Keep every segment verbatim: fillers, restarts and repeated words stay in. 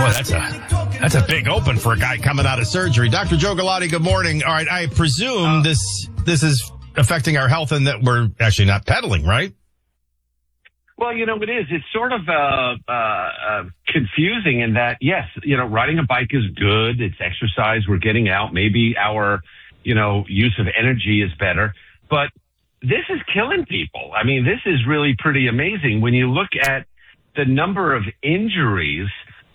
Boy, that's a that's a big open for a guy coming out of surgery. Doctor Joe Galati, good morning. All right, I presume uh, this this is affecting our health and that we're actually not pedaling, right? Well, you know, it is. It's sort of uh, uh, uh, confusing in that, yes, you know, riding a bike is good. It's exercise. We're getting out. Maybe our, you know, use of energy is better. But this is killing people. I mean, this is really pretty amazing when you look at the number of injuries.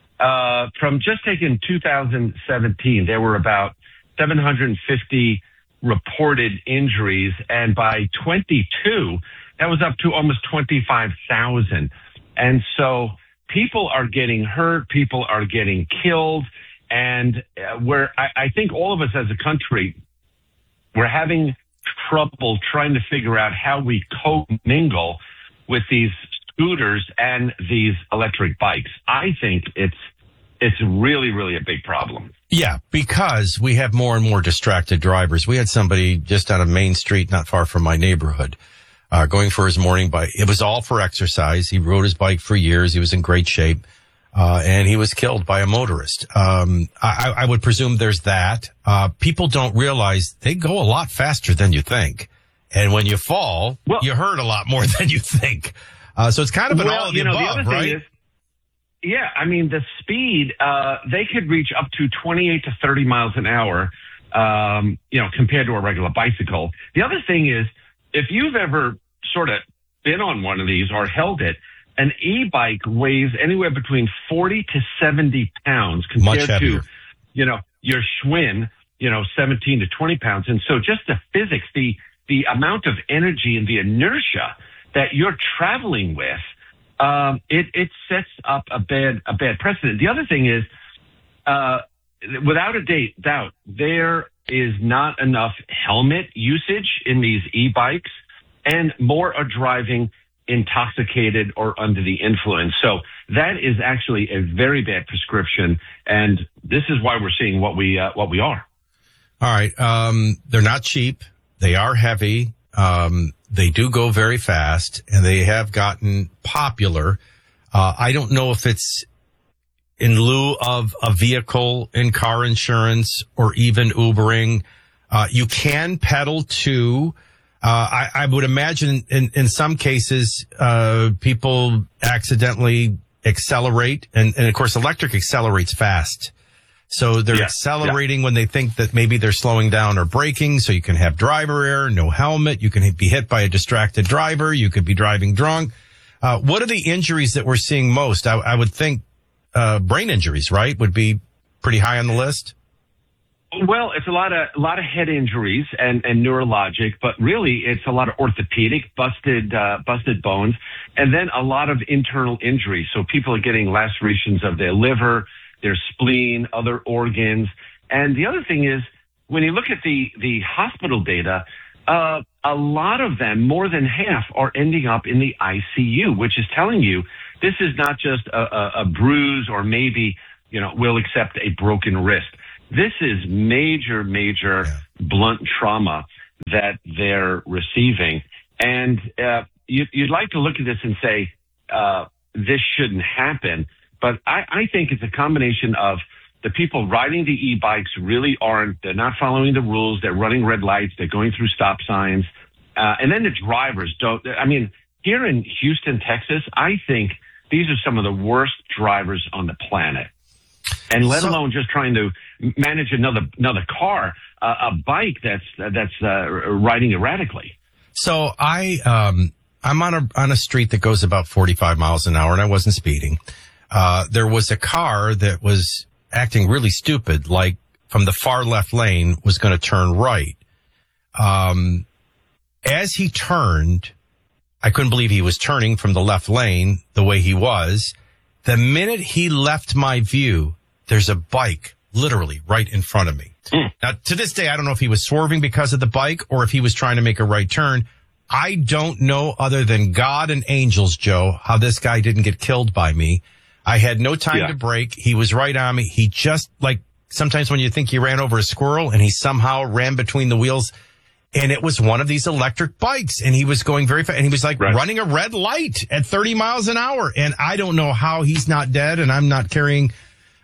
Uh, from just taking two thousand seventeen, there were about seven hundred fifty reported injuries. And by twenty-two, that was up to almost twenty-five thousand. And so people are getting hurt. People are getting killed. And uh, where I, I think all of us as a country, we're having trouble trying to figure out how we co-mingle with these scooters and these electric bikes. I think it's it's really, really a big problem. Yeah, because we have more and more distracted drivers. We had somebody just on a main street not far from my neighborhood uh, going for his morning bike. It was all for exercise. He rode his bike for years. He was in great shape, uh, and he was killed by a motorist. Um, I, I would presume there's that. Uh, people don't realize they go a lot faster than you think. And when you fall, well, you hurt a lot more than you think. Uh, so it's kind of an well, all of you the know, above, the other right? Thing is, yeah, I mean, the speed, uh, they could reach up to twenty-eight to thirty miles an hour, um, you know, compared to a regular bicycle. The other thing is, if you've ever sort of been on one of these or held it, an e-bike weighs anywhere between forty to seventy pounds compared to, you know, your Schwinn, you know, seventeen to twenty pounds. And so just the physics, the, the amount of energy and the inertia that you're traveling with, um, it, it sets up a bad, a bad precedent. The other thing is, uh, without a date, doubt, there is not enough helmet usage in these e-bikes, and more are driving intoxicated or under the influence. So that is actually a very bad prescription. And this is why we're seeing what we, uh, what we are. All right. Um, they're not cheap. They are heavy. Um, they do go very fast, and they have gotten popular. Uh, I don't know if it's in lieu of a vehicle and car insurance or even Ubering. Uh, you can pedal too. Uh, I, I would imagine in, in some cases, uh, people accidentally accelerate, and, and of course electric accelerates fast. So they're yeah, accelerating yeah. when they think that maybe they're slowing down or braking. So you can have driver error, no helmet. You can be hit by a distracted driver. You could be driving drunk. Uh, what are the injuries that we're seeing most? I, I would think, uh, brain injuries, right, would be pretty high on the list. Well, it's a lot of, a lot of head injuries and, and neurologic, but really it's a lot of orthopedic, busted, uh, busted bones, and then a lot of internal injuries. So people are getting lacerations of their liver, their spleen, other organs. And the other thing is, when you look at the, the hospital data, uh, a lot of them, more than half, are ending up in the I C U, which is telling you this is not just a, a, a bruise or maybe, you know, we'll accept a broken wrist. This is major, major yeah. blunt trauma that they're receiving. And uh, you, you'd like to look at this and say, uh, this shouldn't happen. But I, I think it's a combination of the people riding the e-bikes really aren't, they're not following the rules. They're running red lights. They're going through stop signs. Uh, and then the drivers don't, I mean, here in Houston, Texas, I think these are some of the worst drivers on the planet. And let so, alone just trying to manage another, another car, uh, a bike that's, that's, uh, riding erratically. So I, um, I'm on a, on a street that goes about forty-five miles an hour, and I wasn't speeding. Uh, there was a car that was acting really stupid, like from the far left lane was going to turn right. Um, as he turned, I couldn't believe he was turning from the left lane the way he was. The minute he left my view, there's a bike literally right in front of me. Mm. Now, to this day, I don't know if he was swerving because of the bike or if he was trying to make a right turn. I don't know, other than God and angels, Joe, how this guy didn't get killed by me. I had no time yeah. to brake. He was right on me. He just, like, sometimes when you think he ran over a squirrel and he somehow ran between the wheels, and it was one of these electric bikes, and he was going very fast, and he was like right. running a red light at thirty miles an hour. And I don't know how he's not dead, and I'm not carrying,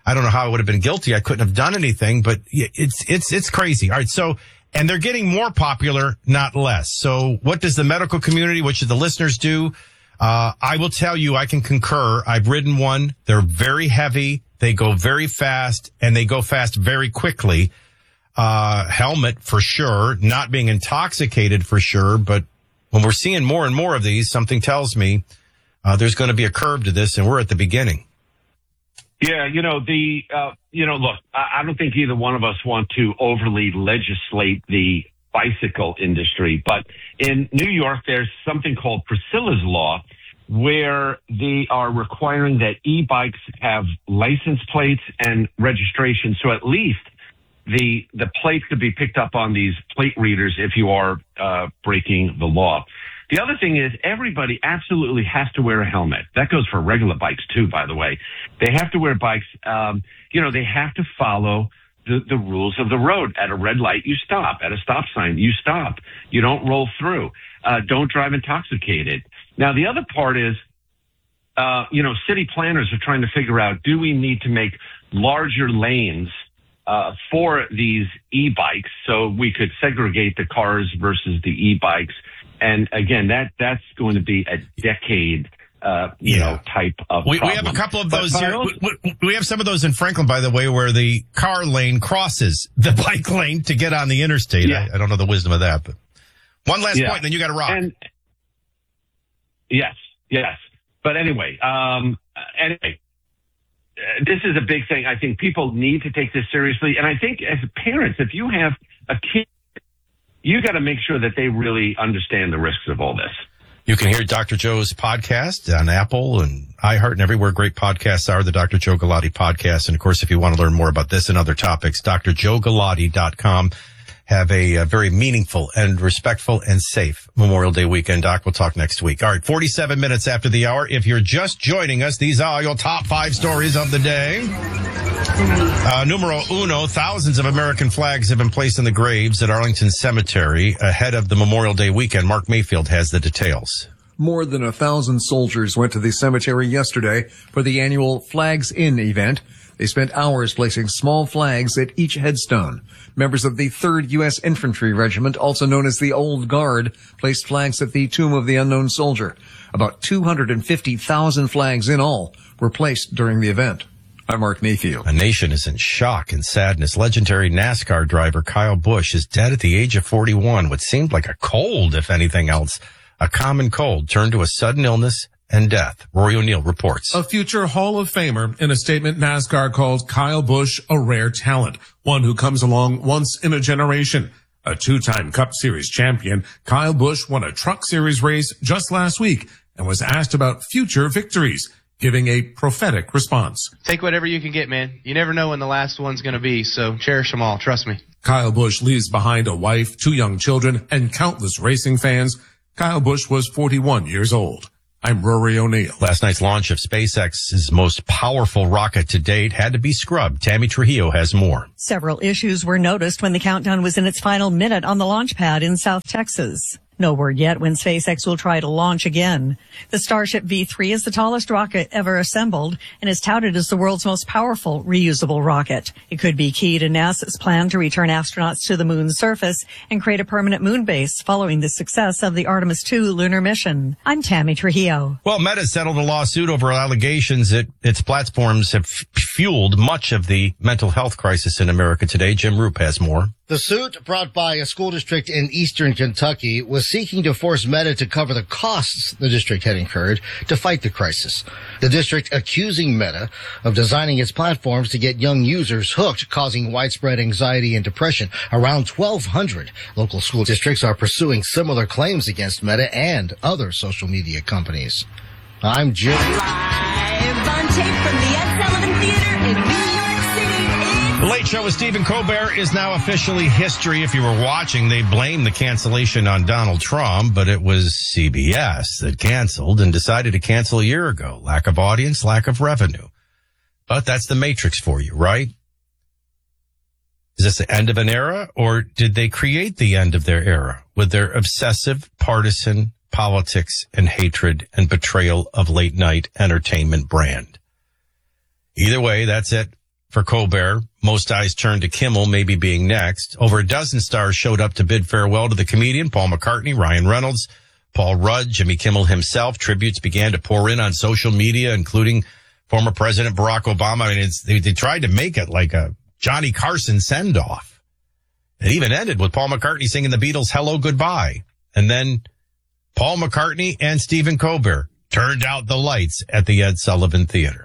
I don't know how I would have been guilty. I couldn't have done anything, but it's, it's, it's crazy. All right. So, and they're getting more popular, not less. So what does the medical community, what should the listeners do? Uh, I will tell you, I can concur. I've ridden one. They're very heavy. They go very fast and they go fast very quickly. Uh, helmet for sure, not being intoxicated for sure. But when we're seeing more and more of these, something tells me, uh, there's going to be a curve to this and we're at the beginning. Yeah, you know, the, uh, you know, look, I, I don't think either one of us want to overly legislate the bicycle industry, but in New York, there's something called Priscilla's Law, where they are requiring that e-bikes have license plates and registration. So at least the, the plate could be picked up on these plate readers if you are, uh, breaking the law. The other thing is everybody absolutely has to wear a helmet. That goes for regular bikes too, by the way. They have to wear bikes. Um, you know, they have to follow the, the rules of the road. At a red light, you stop. At a stop sign, you stop. You don't roll through. Uh, don't drive intoxicated. Now, the other part is, uh, you know, city planners are trying to figure out, do we need to make larger lanes uh, for these e-bikes so we could segregate the cars versus the e-bikes? And again, that that's going to be a decade, uh, you yeah. know, type of we, problem. We have a couple of those but, here. but we, we have some of those in Franklin, by the way, where the car lane crosses the bike lane to get on the interstate. Yeah. I, I don't know the wisdom of that, but one last yeah. point, then you got to rock. And, yes, yes. But anyway, um, anyway, uh, this is a big thing. I think people need to take this seriously. And I think as parents, if you have a kid, you got to make sure that they really understand the risks of all this. You can hear Doctor Joe's podcast on Apple and iHeart and everywhere great podcasts are, the Doctor Joe Galati podcast. And of course, if you want to learn more about this and other topics, D R joe galati dot com. Have a, a very meaningful and respectful and safe Memorial Day weekend. Doc, we'll talk next week. All right, forty-seven minutes after the hour. If you're just joining us, these are your top five stories of the day. Uh, numero uno, thousands of American flags have been placed in the graves at Arlington Cemetery ahead of the Memorial Day weekend. Mark Mayfield has the details. More than a thousand soldiers went to the cemetery yesterday for the annual Flags In event. They spent hours placing small flags at each headstone. Members of the third U S Infantry Regiment, also known as the Old Guard, placed flags at the Tomb of the Unknown Soldier. About two hundred fifty thousand flags in all were placed during the event. I'm Mark Mayfield. A nation is in shock and sadness. Legendary NASCAR driver Kyle Busch is dead at the age of forty-one. What seemed like a cold, if anything else, a common cold, turned to a sudden illness and death. Rory O'Neill reports. A future Hall of Famer. In a statement, NASCAR called Kyle Busch a rare talent, one who comes along once in a generation. A two-time Cup Series champion, Kyle Busch won a Truck Series race just last week and was asked about future victories, giving a prophetic response. Take whatever you can get, man. You never know when the last one's going to be, so cherish them all. Trust me. Kyle Busch leaves behind a wife, two young children, and countless racing fans. Kyle Busch was forty-one years old. I'm Rory O'Neill. Last night's launch of SpaceX's most powerful rocket to date had to be scrubbed. Tammy Trujillo has more. Several issues were noticed when the countdown was in its final minute on the launch pad in South Texas. No word yet when SpaceX will try to launch again. The Starship V three is the tallest rocket ever assembled and is touted as the world's most powerful reusable rocket. It could be key to NASA's plan to return astronauts to the moon's surface and create a permanent moon base following the success of the Artemis two lunar mission. I'm Tammy Trujillo. Well, Meta settled a lawsuit over allegations that its platforms have f- fueled much of the mental health crisis in America today. Jim Roop has more. The suit, brought by a school district in eastern Kentucky, was seeking to force Meta to cover the costs the district had incurred to fight the crisis. The district accusing Meta of designing its platforms to get young users hooked, causing widespread anxiety and depression. Around twelve hundred local school districts are pursuing similar claims against Meta and other social media companies. I'm Jim. Live on tape from the Ed Sullivan Theater in New York City. The Late Show with Stephen Colbert is now officially history. If you were watching, they blamed the cancellation on Donald Trump, but it was C B S that canceled and decided to cancel a year ago. Lack of audience, lack of revenue. But that's the Matrix for you, right? Is this the end of an era, or did they create the end of their era with their obsessive partisan politics and hatred and betrayal of late night entertainment brand? Either way, that's it. for Colbert. Most eyes turned to Kimmel, maybe being next. Over a dozen stars showed up to bid farewell to the comedian. Paul McCartney, Ryan Reynolds, Paul Rudd, Jimmy Kimmel himself. Tributes began to pour in on social media, including former President Barack Obama. I mean, it's, they, they tried to make it like a Johnny Carson send-off. It even ended with Paul McCartney singing the Beatles' Hello, Goodbye. And then Paul McCartney and Stephen Colbert turned out the lights at the Ed Sullivan Theater.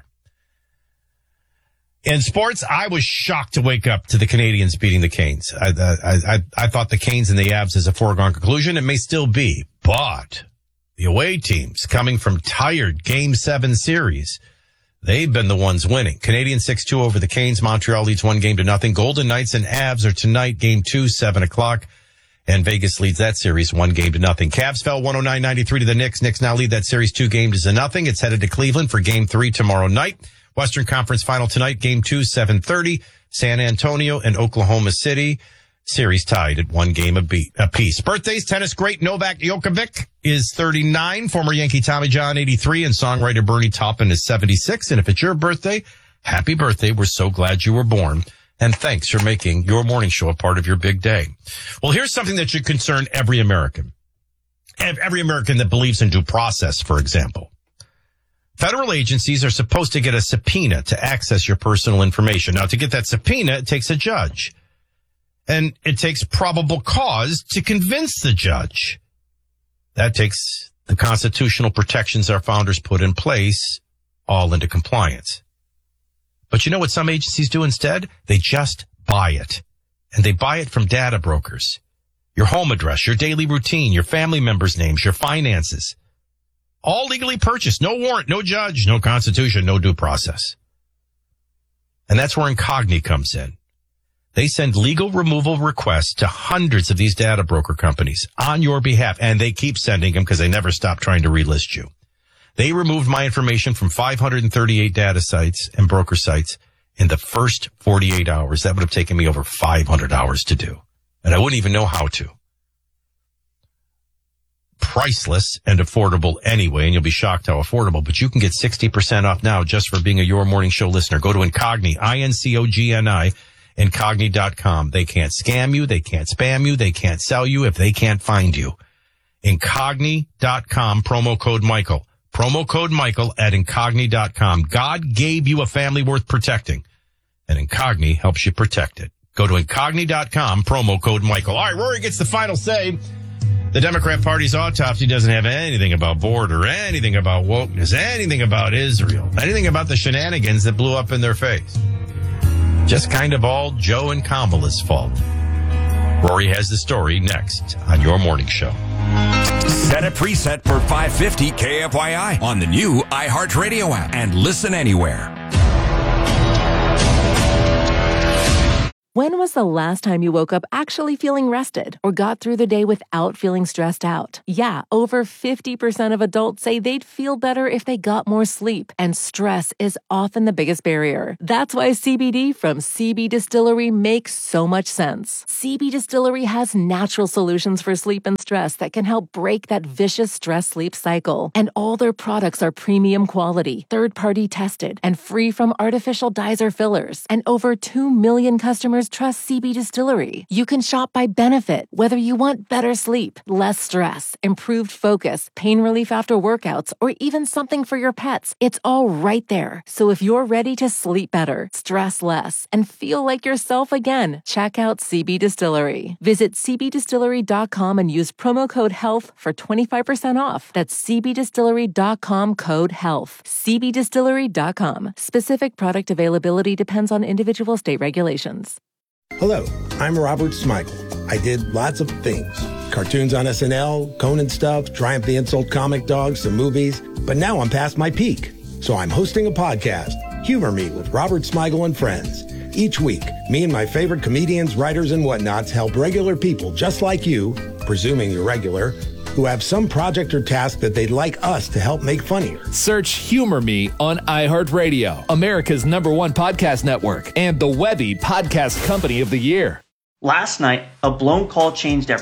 In sports, I was shocked to wake up to the Canadians beating the Canes. I, I, I, I thought the Canes and the Avs is a foregone conclusion. It may still be, but the away teams coming from tired Game seven series, they've been the ones winning. Canadians six two over the Canes. Montreal leads one game to nothing. Golden Knights and Avs are tonight, game two, seven o'clock. And Vegas leads that series one game to nothing. Cavs fell one oh nine ninety-three to the Knicks. Knicks now lead that series two games to nothing. It's headed to Cleveland for game three tomorrow night. Western Conference final tonight, game two, seven thirty. San Antonio and Oklahoma City. Series tied at one game apiece. Birthdays, tennis great Novak Djokovic is thirty-nine. Former Yankee Tommy John, eighty-three. And songwriter Bernie Taupin is seventy-six. And if it's your birthday, happy birthday. We're so glad you were born. And thanks for making your morning show a part of your big day. Well, here's something that should concern every American. Every American that believes in due process, for example. Federal agencies are supposed to get a subpoena to access your personal information. Now, to get that subpoena, it takes a judge. And it takes probable cause to convince the judge. That takes the constitutional protections our founders put in place all into compliance. But you know what some agencies do instead? They just buy it. And they buy it from data brokers. Your home address, your daily routine, your family members' names, your finances. All legally purchased. No warrant, no judge, no constitution, no due process. And that's where Incogni comes in. They send legal removal requests to hundreds of these data broker companies on your behalf. And they keep sending them because they never stop trying to relist you. They removed my information from five hundred thirty-eight data sites and broker sites in the first forty-eight hours. That would have taken me over five hundred hours to do. And I wouldn't even know how to. Priceless and affordable anyway, and you'll be shocked how affordable, but you can get sixty percent off now just for being a Your Morning Show listener. Go to Incogni, I N C O G N I, Incogni dot com. They can't scam you, they can't spam you, they can't sell you if they can't find you. Incogni dot com, promo code Michael. Promo code Michael at Incogni dot com. God gave you a family worth protecting, and Incogni helps you protect it. Go to Incogni dot com, promo code Michael. All right, Rory gets the final say. The Democrat Party's autopsy doesn't have anything about border, anything about wokeness, anything about Israel, anything about the shenanigans that blew up in their face. Just kind of all Joe and Kamala's fault. Rory has the story next on Your Morning Show. Set a preset for five fifty K F Y I on the new iHeartRadio app and listen anywhere. When was the last time you woke up actually feeling rested or got through the day without feeling stressed out? Yeah, over fifty percent of adults say they'd feel better if they got more sleep, and stress is often the biggest barrier. That's why C B D from C B Distillery makes so much sense. C B Distillery has natural solutions for sleep and stress that can help break that vicious stress-sleep cycle. And all their products are premium quality, third-party tested, and free from artificial dyes or fillers. And over two million customers trust C B Distillery. You can shop by benefit, whether you want better sleep, less stress, improved focus, pain relief after workouts, or even something for your pets. It's all right there. So if you're ready to sleep better, stress less, and feel like yourself again, check out C B Distillery. Visit C B distillery dot com and use promo code HEALTH for twenty-five percent off. That's C B distillery dot com code HEALTH. C B distillery dot com. Specific product availability depends on individual state regulations. Hello, I'm Robert Smigel. I did lots of things. Cartoons on S N L, Conan stuff, Triumph the Insult comic dogs, some movies. But now I'm past my peak. So I'm hosting a podcast, Humor Me with Robert Smigel and Friends. Each week, me and my favorite comedians, writers, and whatnots help regular people just like you, presuming you're regular, who have some project or task that they'd like us to help make funnier. Search Humor Me on iHeartRadio, America's number one podcast network, and the Webby Podcast Company of the Year. Last night, a blown call changed everything.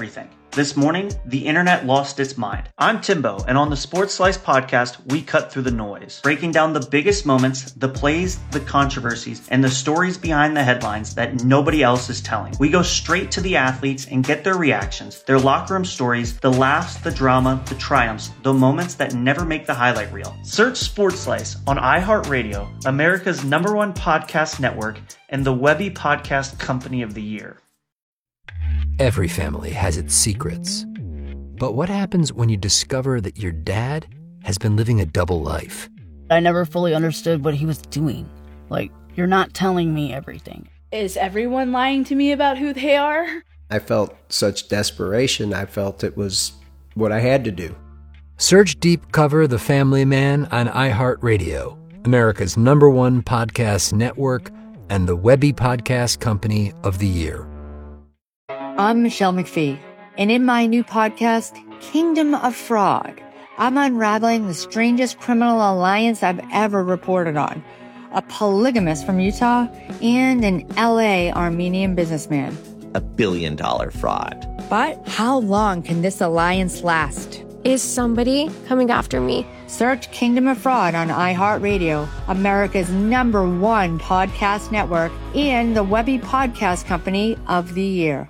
This morning, the internet lost its mind. I'm Timbo, and on the Sports Slice podcast, we cut through the noise, breaking down the biggest moments, the plays, the controversies, and the stories behind the headlines that nobody else is telling. We go straight to the athletes and get their reactions, their locker room stories, the laughs, the drama, the triumphs, the moments that never make the highlight reel. Search Sports Slice on iHeartRadio, America's number one podcast network, and the Webby Podcast Company of the Year. Every family has its secrets. But what happens when you discover that your dad has been living a double life? I never fully understood what he was doing. Like, you're not telling me everything. Is everyone lying to me about who they are? I felt such desperation. I felt it was what I had to do. Search Deep Cover The Family Man on iHeartRadio, America's number one podcast network, and the Webby Podcast Company of the Year. I'm Michelle McPhee, and in my new podcast, Kingdom of Fraud, I'm unraveling the strangest criminal alliance I've ever reported on. A polygamist from Utah and an L A Armenian businessman. A billion dollar fraud. But how long can this alliance last? Is somebody coming after me? Search Kingdom of Fraud on iHeartRadio, America's number one podcast network, and the Webby Podcast Company of the Year.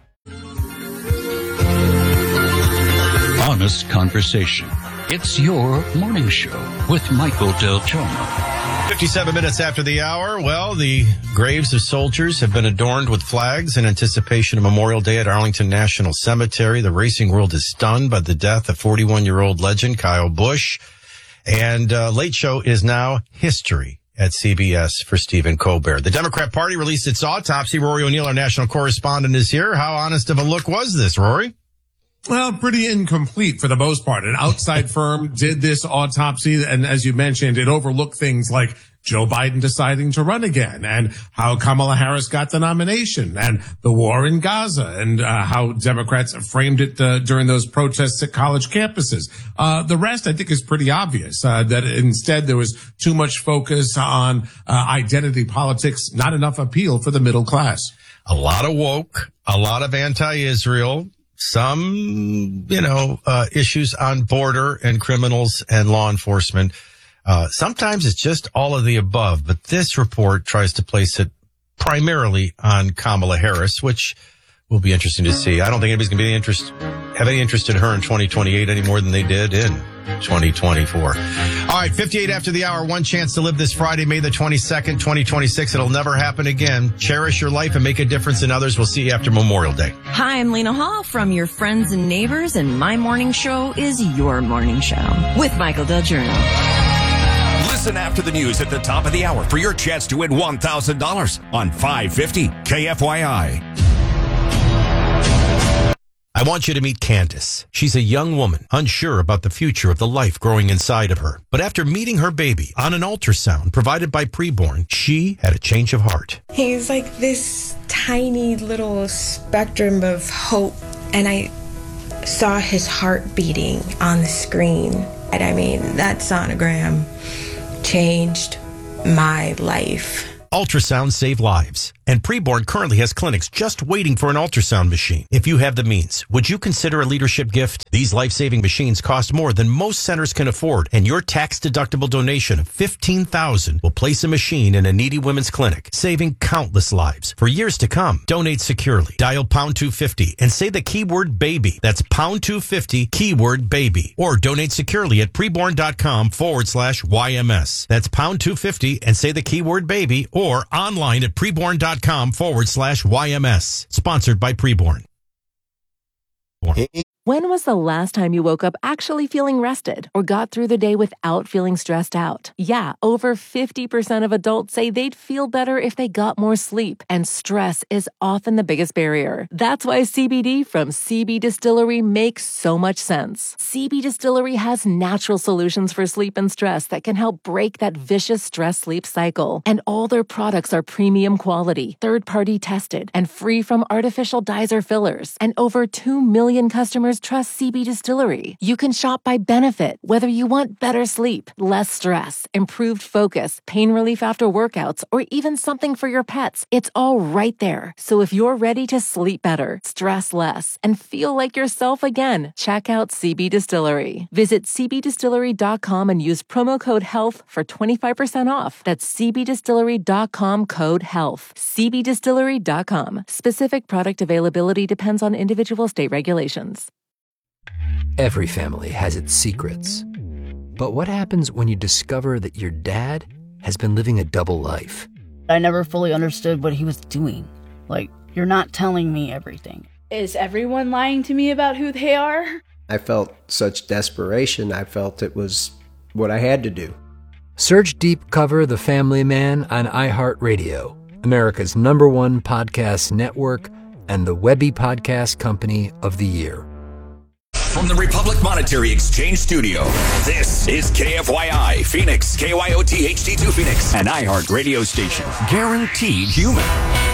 Honest conversation. It's your morning show with Michael Del Giorno. fifty-seven minutes after the hour. Well, the graves of soldiers have been adorned with flags in anticipation of Memorial Day at Arlington National Cemetery. The racing world is stunned by the death of forty-one-year-old legend Kyle Busch. And uh, Late Show is now history at C B S for Stephen Colbert. The Democrat Party released its autopsy. Rory O'Neill, our national correspondent, is here. How honest of a look was this, Rory? Well, pretty incomplete for the most part. An outside firm did this autopsy, and as you mentioned, it overlooked things like Joe Biden deciding to run again, and how Kamala Harris got the nomination, and the war in Gaza, and uh, how Democrats framed it uh, during those protests at college campuses. Uh, the rest, I think, is pretty obvious, uh, that instead there was too much focus on uh, identity politics, not enough appeal for the middle class. A lot of woke, a lot of anti-Israel, some, you know, uh, issues on border and criminals and law enforcement. Uh, sometimes it's just all of the above, but this report tries to place it primarily on Kamala Harris, which will be interesting to see. I don't think anybody's going to be interest, have any interest in her in twenty twenty-eight any more than they did in twenty twenty-four. All right, fifty-eight after the hour, one chance to live this Friday, May the twenty-second, twenty twenty-six. It'll never happen again. Cherish your life and make a difference in others. We'll see you after Memorial Day. Hi, I'm Lena Hall from your friends and neighbors, and my morning show is your morning show with Michael Del Giorno. Listen after the news at the top of the hour for your chance to win one thousand dollars on five fifty K F Y I. I want you to meet Candace. She's a young woman, unsure about the future of the life growing inside of her. But after meeting her baby on an ultrasound provided by Preborn, she had a change of heart. He's like this tiny little spectrum of hope, and I saw his heart beating on the screen. And I mean, that sonogram changed my life. Ultrasounds save lives, and Preborn currently has clinics just waiting for an ultrasound machine. If you have the means, would you consider a leadership gift? These life-saving machines cost more than most centers can afford, and your tax-deductible donation of fifteen thousand dollars will place a machine in a needy women's clinic, saving countless lives. For years to come, donate securely. Dial pound two fifty and say the keyword baby. That's pound two fifty, keyword baby. Or donate securely at preborn.com forward slash YMS. That's pound two fifty and say the keyword baby, or online at preborn.com forward slash YMS. Sponsored by Preborn. When was the last time you woke up actually feeling rested or got through the day without feeling stressed out? Yeah, over fifty percent of adults say they'd feel better if they got more sleep, and stress is often the biggest barrier. That's why C B D from C B Distillery makes so much sense. C B Distillery has natural solutions for sleep and stress that can help break that vicious stress-sleep cycle. And all their products are premium quality, third-party tested, and free from artificial dyes or fillers. And over two million customers customers trust C B Distillery. You can shop by benefit, whether you want better sleep, less stress, improved focus, pain relief after workouts, or even something for your pets. It's all right there. So if you're ready to sleep better, stress less, and feel like yourself again, check out C B Distillery. Visit c b distillery dot com and use promo code HEALTH for twenty-five percent off. That's c b distillery dot com code HEALTH. c b distillery dot com. Specific product availability depends on individual state regulations. Every family has its secrets. But what happens when you discover that your dad has been living a double life? I never fully understood what he was doing. Like, you're not telling me everything. Is everyone lying to me about who they are? I felt such desperation, I felt it was what I had to do. Search Deep Cover The Family Man on iHeartRadio, America's number one podcast network and the Webby Podcast Company of the Year. From the Republic Monetary Exchange Studio, this is K F Y I Phoenix, K Y O T H D two Phoenix, an iHeart radio station. Guaranteed human.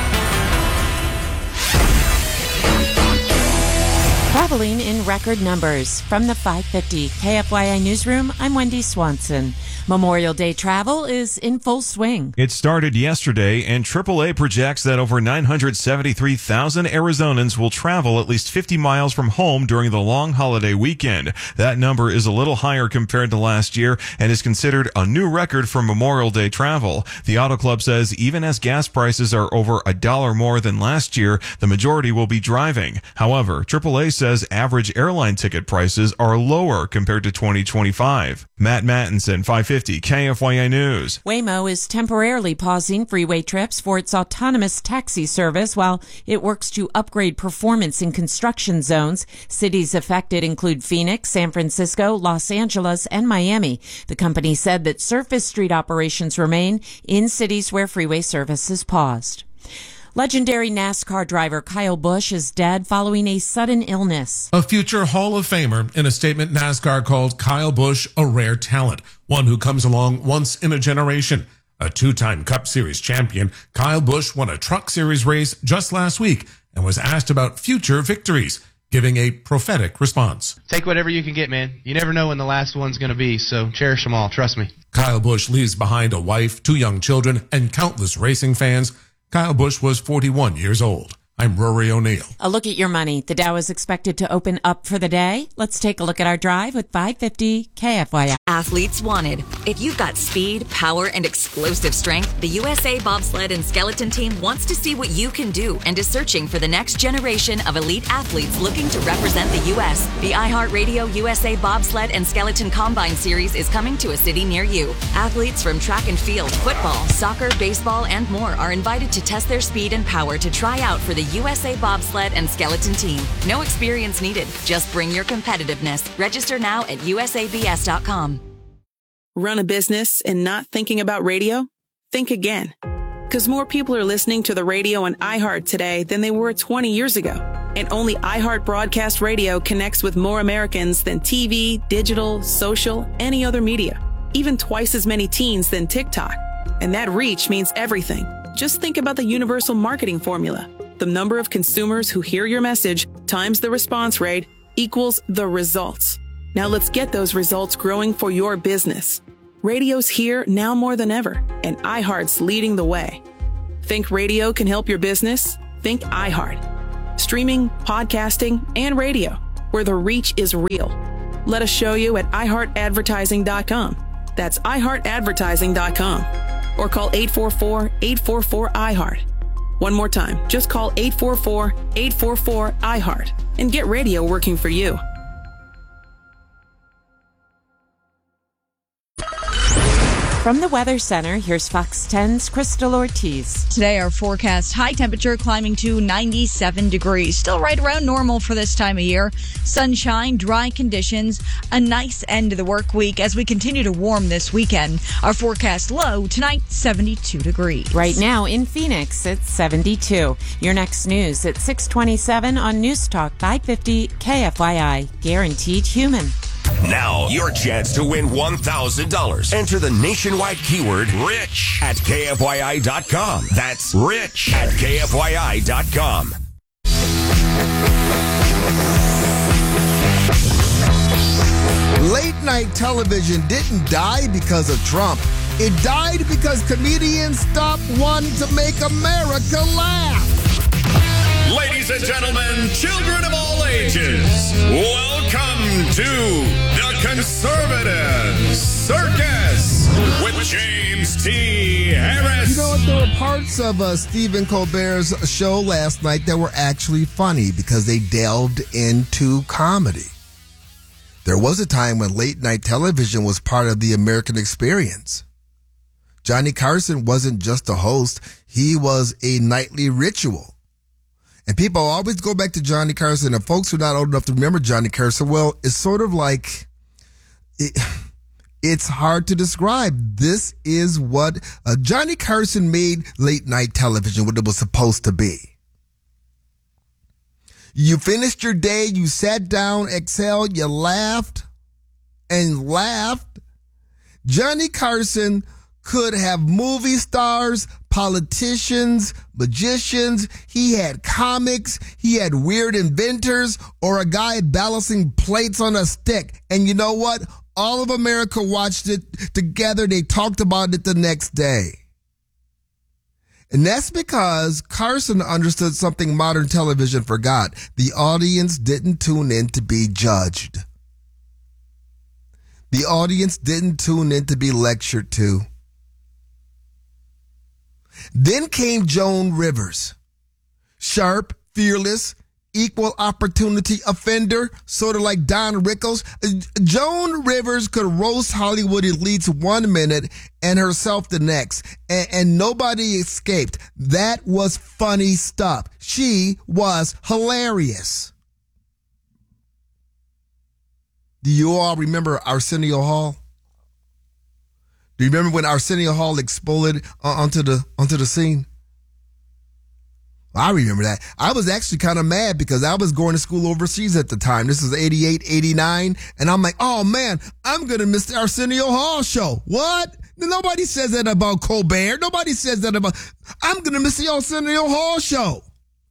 Traveling in record numbers. From the five fifty K F Y I Newsroom, I'm Wendy Swanson. Memorial Day travel is in full swing. It started yesterday, and triple A projects that over nine hundred seventy-three thousand Arizonans will travel at least fifty miles from home during the long holiday weekend. That number is a little higher compared to last year and is considered a new record for Memorial Day travel. The Auto Club says even as gas prices are over a dollar more than last year, the majority will be driving. However, triple A says average airline ticket prices are lower compared to twenty twenty-five. Matt Mattinson, five fifty K F Y I News. Waymo is temporarily pausing freeway trips for its autonomous taxi service while it works to upgrade performance in construction zones. Cities affected include Phoenix, San Francisco, Los Angeles, and Miami. The company said that surface street operations remain in cities where freeway service is paused. Legendary NASCAR driver Kyle Busch is dead following a sudden illness. A future Hall of Famer. In a statement, NASCAR called Kyle Busch a rare talent, one who comes along once in a generation. A two-time Cup Series champion, Kyle Busch won a Truck Series race just last week and was asked about future victories, giving a prophetic response. Take whatever you can get, man. You never know when the last one's going to be, so cherish them all. Trust me. Kyle Busch leaves behind a wife, two young children, and countless racing fans. Kyle Busch was forty-one years old. I'm Rory O'Neill. A look at your money. The Dow is expected to open up for the day. Let's take a look at our drive with five fifty K F Y I. Athletes wanted. If you've got speed, power, and explosive strength, the U S A Bobsled and Skeleton Team wants to see what you can do and is searching for the next generation of elite athletes looking to represent the U S. The iHeartRadio U S A Bobsled and Skeleton Combine Series is coming to a city near you. Athletes from track and field, football, soccer, baseball, and more are invited to test their speed and power to try out for the U S A Bobsled and Skeleton Team. No experience needed. Just bring your competitiveness. Register now at U S A B S dot com. Run a business and not thinking about radio? Think again. Because more people are listening to the radio on iHeart today than they were twenty years ago. And only iHeart Broadcast Radio connects with more Americans than T V, digital, social, any other media. Even twice as many teens than TikTok. And that reach means everything. Just think about the universal marketing formula. The number of consumers who hear your message times the response rate equals the results. Now let's get those results growing for your business. Radio's here now more than ever, and iHeart's leading the way. Think radio can help your business? Think iHeart. Streaming, podcasting, and radio, where the reach is real. Let us show you at i heart advertising dot com. That's i heart advertising dot com. Or call eight four four, eight four four, I heart. One more time, just call eight four four, eight four four, I heart and get radio working for you. From the Weather Center, here's Fox ten's Crystal Ortiz. Today, our forecast high temperature climbing to ninety-seven degrees. Still right around normal for this time of year. Sunshine, dry conditions, a nice end to the work week as we continue to warm this weekend. Our forecast low tonight, seventy-two degrees. Right now in Phoenix, it's seventy-two. Your next news at six twenty-seven on News Talk five fifty K F Y I. Guaranteed human. Now, your chance to win one thousand dollars. Enter the nationwide keyword RICH at K F Y I dot com. That's RICH at K F Y I dot com. Late night television didn't die because of Trump. It died because comedians stopped wanting to make America laugh. Ladies and gentlemen, children of all ages, welcome to the Conservative Circus with James T. Harris. You know what? There were parts of uh, Stephen Colbert's show last night that were actually funny because they delved into comedy. There was a time when late night television was part of the American experience. Johnny Carson wasn't just a host, he was a nightly ritual. And people always go back to Johnny Carson, and folks who are not old enough to remember Johnny Carson, well, it's sort of like, it, it's hard to describe. This is what uh, Johnny Carson made late night television what it was supposed to be. You finished your day, you sat down, exhaled, you laughed and laughed. Johnny Carson could have movie stars, politicians, magicians. He had comics. He had weird inventors or a guy balancing plates on a stick. And you know what? All of America watched it together. They talked about it the next day. And that's because Carson understood something modern television forgot. The audience didn't tune in to be judged. The audience didn't tune in to be lectured to. Then came Joan Rivers. Sharp, fearless, equal opportunity offender, sort of like Don Rickles. Joan Rivers could roast Hollywood elites one minute and herself the next, and, and nobody escaped. That was funny stuff. She was hilarious. Do you all remember Arsenio Hall? Do you remember when Arsenio Hall exploded onto the onto the scene? I remember that. I was actually kind of mad because I was going to school overseas at the time. This was eighty-eight, eighty-nine. And I'm like, oh man, I'm going to miss the Arsenio Hall show. What? Nobody says that about Colbert. Nobody says that about, I'm going to miss the Arsenio Hall show.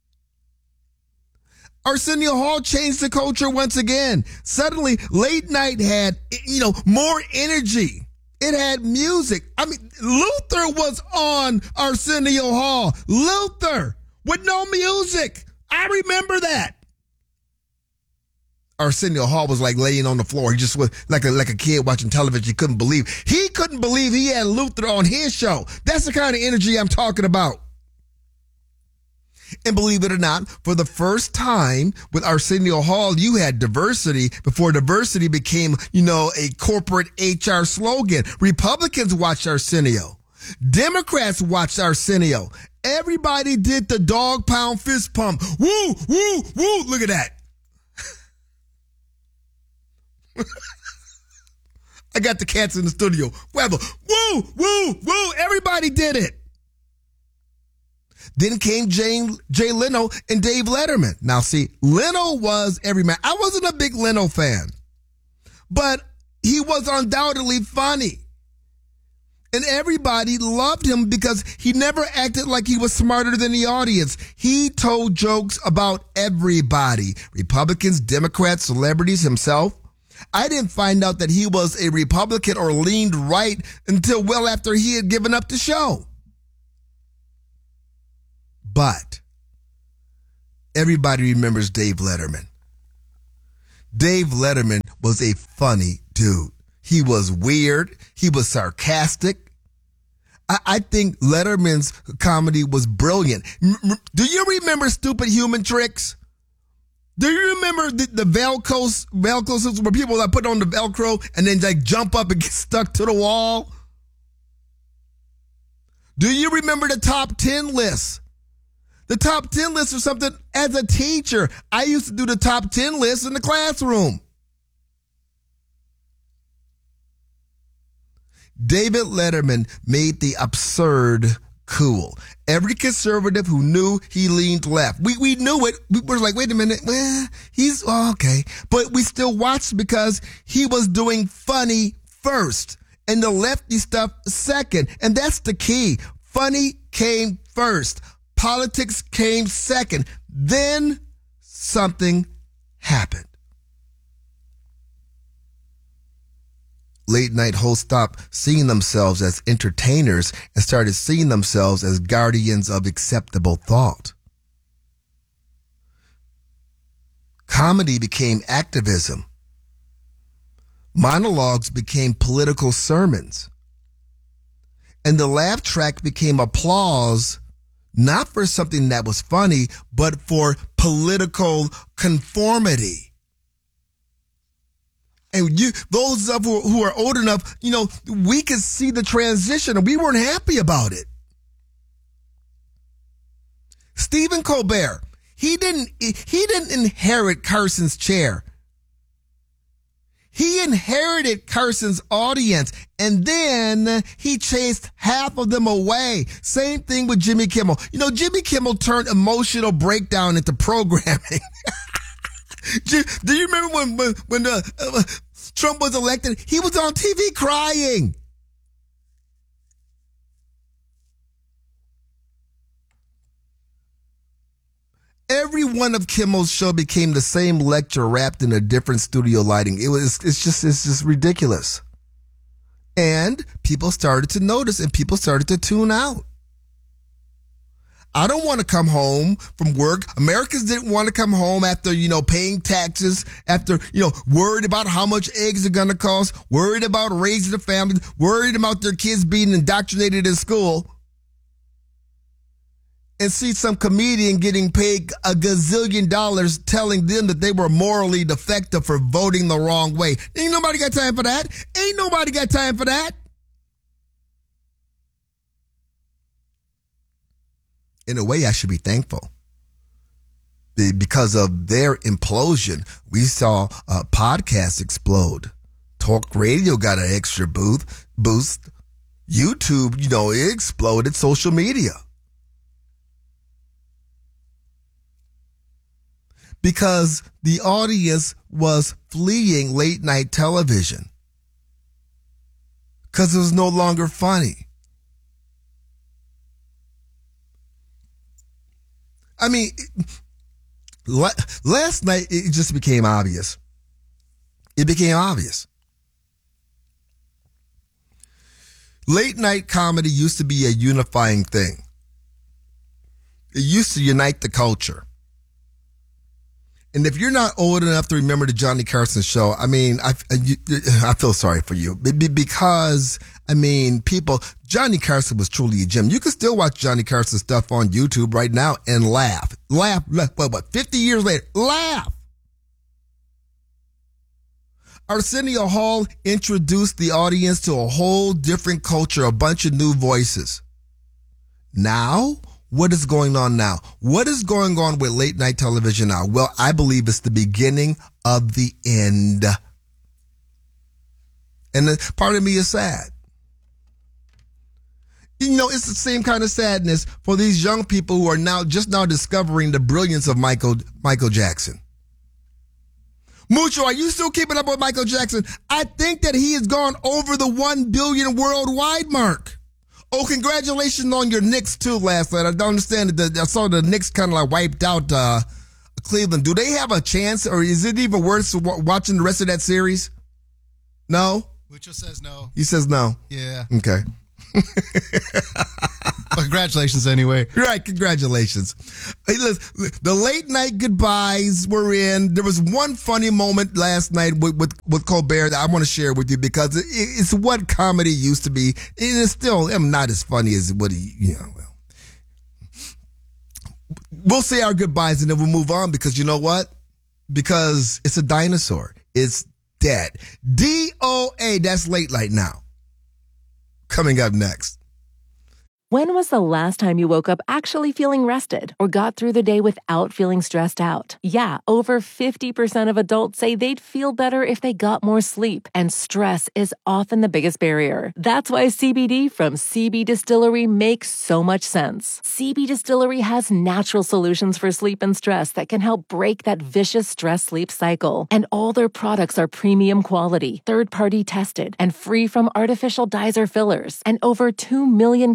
Arsenio Hall changed the culture once again. Suddenly, late night had, you know, more energy. It had music. I mean, Luther was on Arsenio Hall. Luther with no music. I remember that. Arsenio Hall was like laying on the floor. He just was like a like a kid watching television. He couldn't believe. He couldn't believe he had Luther on his show. That's the kind of energy I'm talking about. And believe it or not, for the first time with Arsenio Hall, you had diversity before diversity became, you know, a corporate H R slogan. Republicans watched Arsenio. Democrats watched Arsenio. Everybody did the dog pound fist pump. Woo, woo, woo. Look at that. I got the cats in the studio. Webber. Woo, woo, woo. Everybody did it. Then came Jay, Jay Leno and Dave Letterman. Now, see, Leno was every man. I wasn't a big Leno fan, but he was undoubtedly funny. And everybody loved him because he never acted like he was smarter than the audience. He told jokes about everybody, Republicans, Democrats, celebrities, himself. I didn't find out that he was a Republican or leaned right until well after he had given up the show. But everybody remembers Dave Letterman. Dave Letterman was a funny dude. He was weird. He was sarcastic. I, I think Letterman's comedy was brilliant. M- do you remember Stupid Human Tricks? Do you remember the, the Velcro, Velcro where people that put on the Velcro and then like jump up and get stuck to the wall? Do you remember the top ten list? The top ten list or something. As a teacher, I used to do the top ten list in the classroom. David Letterman made the absurd cool. Every conservative who knew he leaned left. We we knew it. We were like, wait a minute. Well, he's oh, okay. But we still watched because he was doing funny first and the lefty stuff second. And that's the key. Funny came first. Politics came second. Then something happened. late night hosts stopped seeing themselves as entertainers and started seeing themselves as guardians of acceptable thought. Comedy became activism. Monologues became political sermons. And the laugh track became applause, not for something that was funny, but for political conformity. And you, those of who, who are old enough, you know, we could see the transition and we weren't happy about it. Stephen Colbert, he didn't, he didn't inherit Carson's chair. He inherited Carson's audience, and then he chased half of them away. Same thing with Jimmy Kimmel. You know, Jimmy Kimmel turned emotional breakdown into programming. Do you remember when when, when uh, uh, Trump was elected? He was on T V crying. Every one of Kimmel's show became the same lecture wrapped in a different studio lighting. It was, it's just, it's just ridiculous. And people started to notice and people started to tune out. I don't want to come home from work. Americans didn't want to come home after, you know, paying taxes, after, you know, worried about how much eggs are going to cost, worried about raising a family, worried about their kids being indoctrinated in school. And see some comedian getting paid a gazillion dollars telling them that they were morally defective for voting the wrong way. Ain't nobody got time for that. Ain't nobody got time for that. In a way, I should be thankful. Because of their implosion, we saw uh, podcasts explode. Talk radio got an extra boost. boost. YouTube, you know, it exploded. Social media. Because the audience was fleeing late night television. Because it was no longer funny. I mean, last night it just became obvious. It became obvious. Late night comedy used to be a unifying thing. It used to unite the culture. And if you're not old enough to remember the Johnny Carson show, I mean, I, I feel sorry for you because, I mean, people, Johnny Carson was truly a gem. You can still watch Johnny Carson stuff on YouTube right now and laugh. Laugh, what, what, fifty years later, laugh. Arsenio Hall introduced the audience to a whole different culture, a bunch of new voices. Now, what is going on now? What is going on with late night television now? Well, I believe it's the beginning of the end. And part of me is sad. You know, it's the same kind of sadness for these young people who are now just now discovering the brilliance of Michael Michael Jackson. Mucho, are you still keeping up with Michael Jackson? I think that he has gone over the one billion worldwide mark. Oh, congratulations on your Knicks too last night. I don't understand that. I saw the Knicks kind of like wiped out uh, Cleveland. Do they have a chance, or is it even worth watching the rest of that series? No? Mucho says no. He says no. Yeah. Okay. Well, congratulations anyway. Right, congratulations. Hey, listen, the late night goodbyes were in. There was one funny moment last night with, with, with Colbert that I want to share with you because it, it's what comedy used to be. It is still I'm not as funny as what he, you know, well. We'll say our goodbyes and then we'll move on because you know what? Because it's a dinosaur. It's dead. D O A, that's late night now. Coming up next. When was the last time you woke up actually feeling rested or got through the day without feeling stressed out? Yeah, over fifty percent of adults say they'd feel better if they got more sleep, and stress is often the biggest barrier. That's why C B D from C B Distillery makes so much sense. C B Distillery has natural solutions for sleep and stress that can help break that vicious stress-sleep cycle. And all their products are premium quality, third-party tested, and free from artificial dyes or fillers. And over two million customers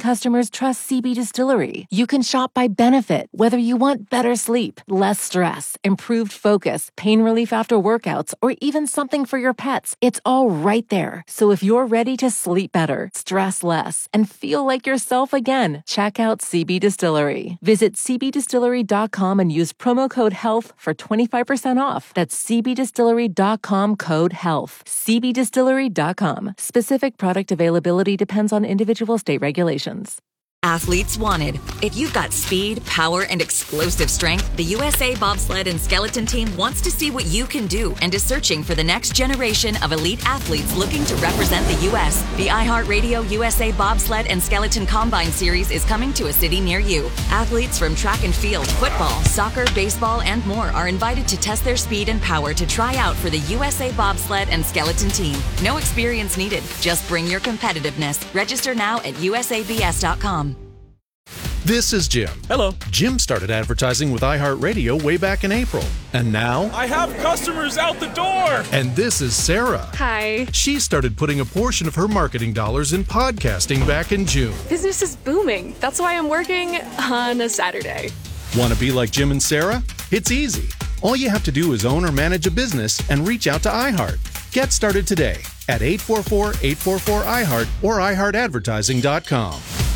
customers trust C B Distillery. You can shop by benefit, whether you want better sleep, less stress, improved focus, pain relief after workouts, or even something for your pets. It's all right there. So if you're ready to sleep better, stress less, and feel like yourself again, check out C B Distillery. Visit c b distillery dot com and use promo code HEALTH for twenty-five percent off. That's c b distillery dot com code HEALTH. c b distillery dot com. Specific product availability depends on individual state regulations. Athletes wanted. If you've got speed, power, and explosive strength, the U S A Bobsled and Skeleton Team wants to see what you can do and is searching for the next generation of elite athletes looking to represent the U S. The iHeartRadio U S A Bobsled and Skeleton Combine Series is coming to a city near you. Athletes from track and field, football, soccer, baseball, and more are invited to test their speed and power to try out for the U S A Bobsled and Skeleton Team. No experience needed. Just bring your competitiveness. Register now at u s a b s dot com. This is Jim. Hello. Jim started advertising with iHeartRadio way back in April. And now... I have customers out the door! And this is Sarah. Hi. She started putting a portion of her marketing dollars in podcasting back in June. Business is booming. That's why I'm working on a Saturday. Want to be like Jim and Sarah? It's easy. All you have to do is own or manage a business and reach out to iHeart. Get started today at eight four four, eight four four, I heart or i heart advertising dot com.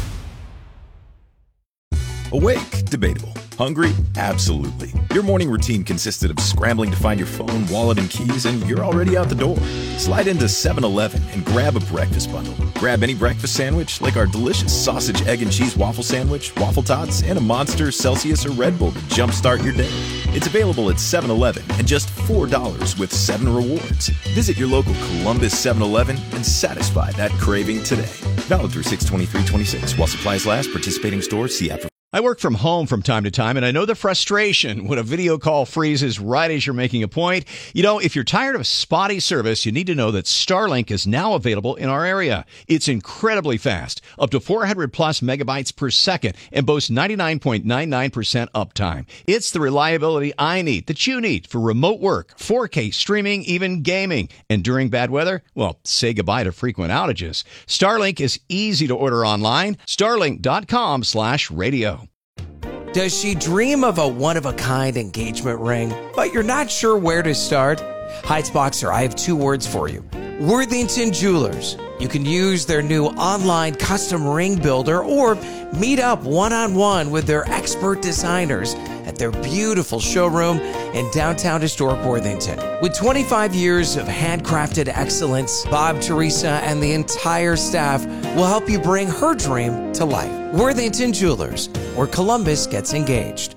Awake? Debatable. Hungry? Absolutely. Your morning routine consisted of scrambling to find your phone, wallet, and keys, and you're already out the door. Slide into seven eleven and grab a breakfast bundle. Grab any breakfast sandwich, like our delicious sausage, egg, and cheese waffle sandwich, waffle tots, and a Monster, Celsius, or Red Bull to jumpstart your day. It's available at seven eleven and just four dollars with seven rewards. Visit your local Columbus seven eleven and satisfy that craving today. Valid through six twenty-three twenty-six. While supplies last, participating stores, see app for... I work from home from time to time, and I know the frustration when a video call freezes right as you're making a point. You know, if you're tired of spotty service, you need to know that Starlink is now available in our area. It's incredibly fast, up to four hundred plus megabytes per second, and boasts ninety-nine point nine nine percent uptime. It's the reliability I need, that you need, for remote work, four K streaming, even gaming. And during bad weather, well, say goodbye to frequent outages. Starlink is easy to order online. Starlink dot com slash radio. Does she dream of a one-of-a-kind engagement ring, but you're not sure where to start? Heights Boxer, I have two words for you. Worthington Jewelers. You can use their new online custom ring builder or meet up one-on-one with their expert designers at their beautiful showroom in downtown historic Worthington. With twenty-five years of handcrafted excellence, Bob, Teresa, and the entire staff will help you bring her dream to life. Worthington Jewelers, where Columbus gets engaged.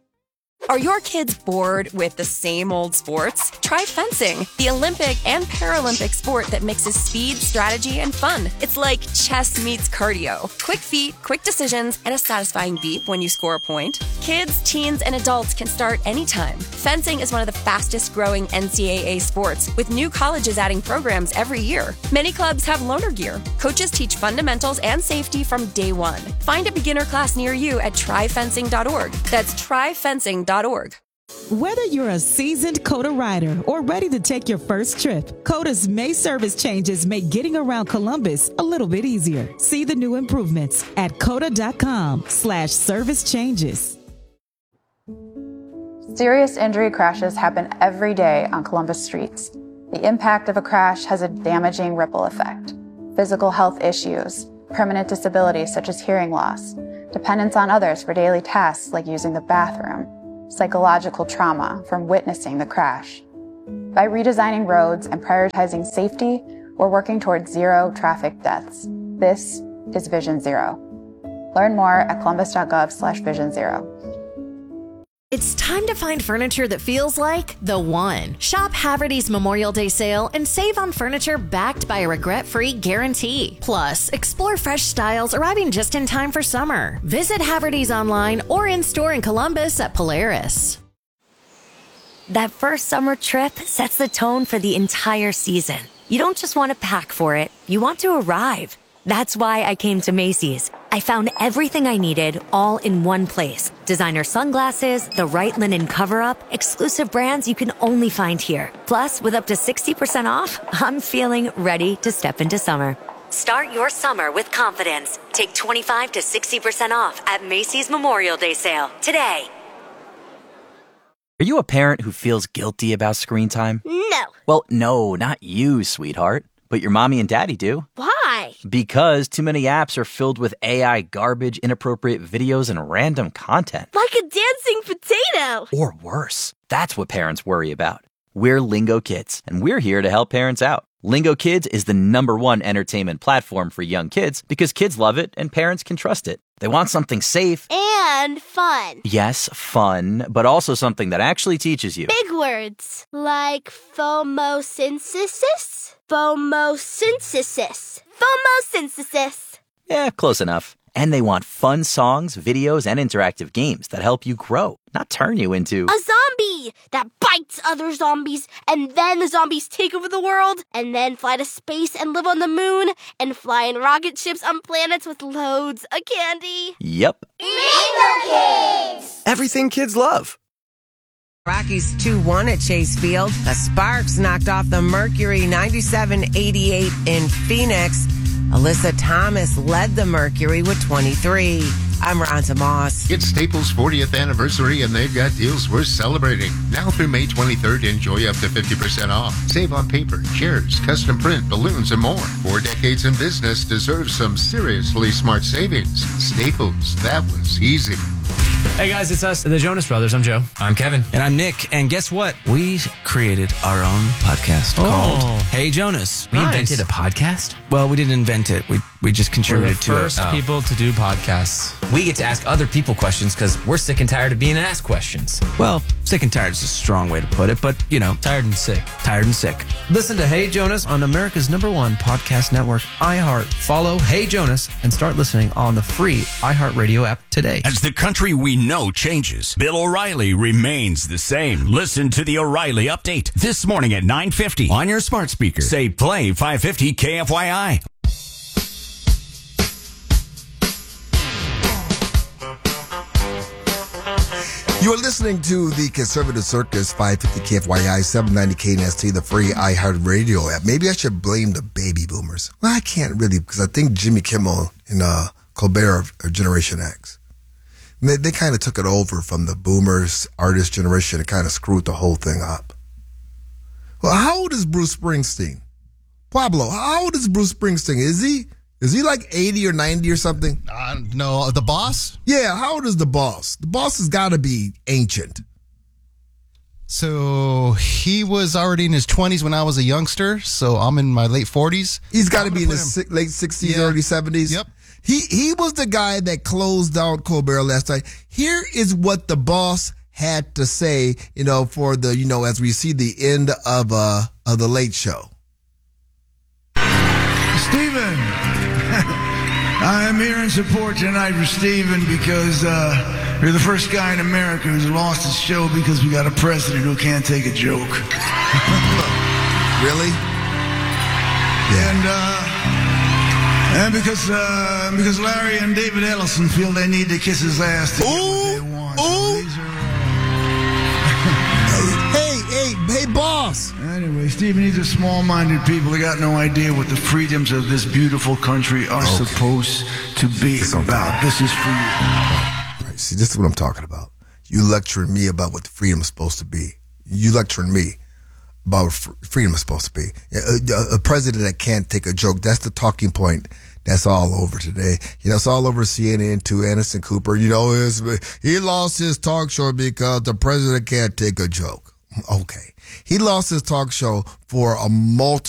Are your kids bored with the same old sports? Try fencing, the Olympic and Paralympic sport that mixes speed, strategy, and fun. It's like chess meets cardio. Quick feet, quick decisions, and a satisfying beep when you score a point. Kids, teens, and adults can start anytime. Fencing is one of the fastest growing N C double A sports, with new colleges adding programs every year. Many clubs have loaner gear. Coaches teach fundamentals and safety from day one. Find a beginner class near you at try fencing dot org. That's try fencing dot org. Whether you're a seasoned COTA rider or ready to take your first trip, COTA's May service changes make getting around Columbus a little bit easier. See the new improvements at cota dot com slash service changes. Serious injury crashes happen every day on Columbus streets. The impact of a crash has a damaging ripple effect. Physical health issues, permanent disabilities such as hearing loss, dependence on others for daily tasks like using the bathroom, psychological trauma from witnessing the crash. By redesigning roads and prioritizing safety, we're working towards zero traffic deaths. This is Vision Zero. Learn more at columbus dot gov slash vision zero. It's time to find furniture that feels like the one. Shop Haverty's Memorial Day sale and save on furniture backed by a regret-free guarantee. Plus, explore fresh styles arriving just in time for summer. Visit Haverty's online or in-store in Columbus at Polaris. That first summer trip sets the tone for the entire season. You don't just want to pack for it, you want to arrive. That's why I came to Macy's. I found everything I needed all in one place. Designer sunglasses, the right linen cover-up, exclusive brands you can only find here. Plus, with up to sixty percent off, I'm feeling ready to step into summer. Start your summer with confidence. Take twenty-five to sixty percent off at Macy's Memorial Day sale today. Are you a parent who feels guilty about screen time? No. Well, no, not you, sweetheart. But your mommy and daddy do. Why? Because too many apps are filled with A I garbage, inappropriate videos, and random content. Like a dancing potato. Or worse. That's what parents worry about. We're Lingo Kids, and we're here to help parents out. Lingo Kids is the number one entertainment platform for young kids because kids love it and parents can trust it. They want something safe. And fun. Yes, fun, but also something that actually teaches you. Big words. Like phomosynthesis? Phomosynthesis. Phomosynthesis. Yeah, close enough. And they want fun songs, videos, and interactive games that help you grow, not turn you into a zombie that bites other zombies, and then the zombies take over the world, and then fly to space and live on the moon, and fly in rocket ships on planets with loads of candy. Yep. Lingo Kids! Everything kids love. Rockies two one at Chase Field. The Sparks knocked off the Mercury ninety-seven eighty-eight in Phoenix. Alyssa Thomas led the Mercury with twenty-three. I'm Ronta Moss. It's Staples' fortieth anniversary, and they've got deals worth celebrating. Now through May twenty-third, enjoy up to fifty percent off. Save on paper, chairs, custom print, balloons, and more. Four decades in business deserves some seriously smart savings. Staples, that was easy. Hey guys, it's us, the Jonas Brothers. I'm Joe. I'm Kevin. And I'm Nick. And guess what? We created our own podcast oh. called Hey Jonas. We nice. invented a podcast? Well, we didn't invent it. We we just contributed we're the to first it. First people oh. to do podcasts. We get to ask other people questions because we're sick and tired of being asked questions. Well, sick and tired is a strong way to put it, but you know, tired and sick. Tired and sick. Listen to Hey Jonas on America's number one podcast network, iHeart. Follow Hey Jonas and start listening on the free iHeartRadio app today. As the country we know changes, Bill O'Reilly remains the same. Listen to the O'Reilly Update this morning at nine fifty on your smart speaker. Say play five fifty K F Y I. You are listening to the Conservative Circus, five fifty K F Y I, seven ninety K N S T, the free iHeartRadio app. Maybe I should blame the baby boomers. Well, I can't really, because I think Jimmy Kimmel and uh, Colbert are Generation X. They, they kind of took it over from the boomers, artist generation, and kind of screwed the whole thing up. Well, how old is Bruce Springsteen? Pablo, how old is Bruce Springsteen? Is he is he like eighty or ninety or something? Uh, no, the boss? Yeah, how old is the boss? The boss has got to be ancient. So he was already in his twenties when I was a youngster, so I'm in my late forties. He's got to be in his si- late sixties, yeah. early seventies. Yep. He he was the guy that closed out Colbert last night. Here is what the boss had to say, you know, for the, you know, as we see the end of uh of the Late Show. Stephen, I'm here in support tonight for Stephen because uh, you're the first guy in America who's lost his show because we got a president who can't take a joke. Really? Yeah. And uh, and because uh, because Larry and David Ellison feel they need to kiss his ass to get what they want. Ooh. So Hey, hey, hey, boss. Anyway, Stephen, these are small-minded people. They got no idea what the freedoms of this beautiful country are okay. supposed to be this about. This is for you. Right, see, this is what I'm talking about. You lecturing me about what the freedom is supposed to be. You lecturing me about what freedom is supposed to be. A, a, a president that can't take a joke, that's the talking point. That's all over today. You know, it's all over C N N too. Anderson Cooper, you know, is he lost his talk show because the president can't take a joke. Okay. He lost his talk show for a multi